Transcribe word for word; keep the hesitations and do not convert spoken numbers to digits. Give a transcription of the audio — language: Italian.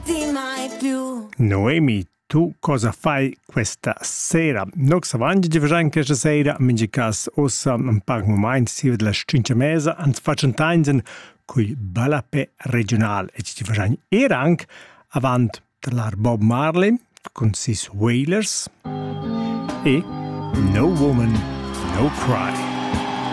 vederti mai più. Noemi, tu cosa fai questa sera? Nox avanti di facciamo questa sera, in ogni caso, ossa un paar momenti, si vede la scincia mesa, ans facciamo tanzen cui balapè regionale, e ci facciamo era anche avanti tra Bob Marley, con sis Wailers, e No Woman, No Cry.